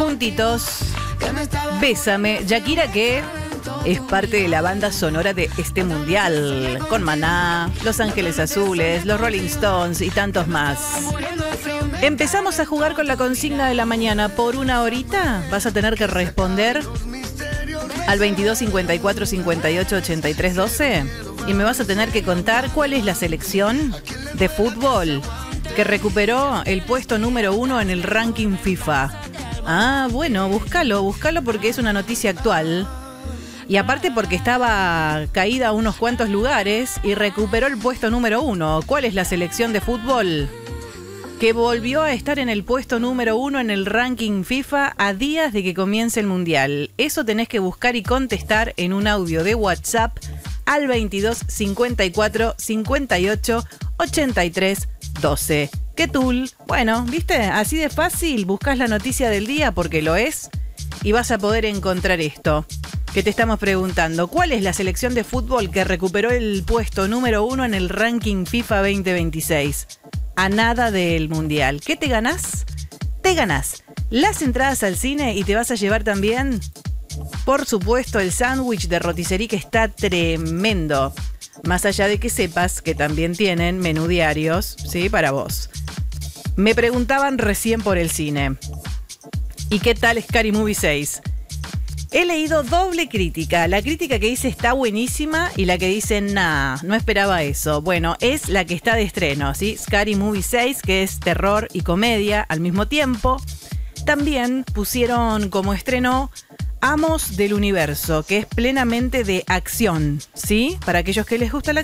juntitos. Bésame, Shakira, que es parte de la banda sonora de este mundial, con Maná, Los Ángeles Azules, los Rolling Stones y tantos más. Empezamos a jugar con la consigna de la mañana. Por una horita vas a tener que responder al 22 54 58 83 12 y me vas a tener que contar cuál es la selección de fútbol que recuperó el puesto número 1 en el ranking FIFA. Ah, bueno, búscalo porque es una noticia actual. Y aparte porque estaba caída a unos cuantos lugares y recuperó el puesto número 1. ¿Cuál es la selección de fútbol que volvió a estar en el puesto número 1 en el ranking FIFA a días de que comience el Mundial? Eso tenés que buscar y contestar en un audio de WhatsApp al 22 54 58 83 12. ¿Qué tool? Bueno, ¿viste? Así de fácil, buscas la noticia del día porque lo es y vas a poder encontrar esto que te estamos preguntando. ¿Cuál es la selección de fútbol que recuperó el puesto número 1 en el ranking FIFA 2026? A nada del Mundial. ¿Qué te ganás? Te ganás las entradas al cine y te vas a llevar también, por supuesto, el sándwich de rotisserie que está tremendo. Más allá de que sepas que también tienen menú diarios, ¿sí? Para vos. Me preguntaban recién por el cine. ¿Y qué tal Scary Movie 6? He leído doble crítica. La crítica que dice está buenísima y la que dice nah, no esperaba eso. Bueno, es la que está de estreno, ¿sí? Scary Movie 6, que es terror y comedia al mismo tiempo. También pusieron como estreno Amos del Universo, que es plenamente de acción, ¿sí? Para aquellos que les gusta la